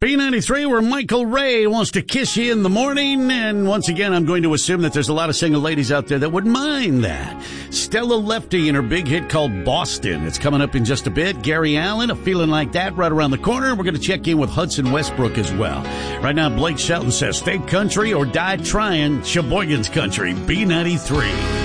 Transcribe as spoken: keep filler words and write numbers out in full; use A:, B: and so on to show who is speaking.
A: B ninety-three, where Michael Ray wants to kiss you in the morning. And once again, I'm going to assume that there's a lot of single ladies out there that wouldn't mind that. Stella Lefty and her big hit called Boston. It's coming up in just a bit. Gary Allen, a feeling like that right around the corner. We're going to check in with Hudson Westbrook as well. Right now, Blake Shelton says, stay country or die trying. Sheboygan's country, B ninety-three.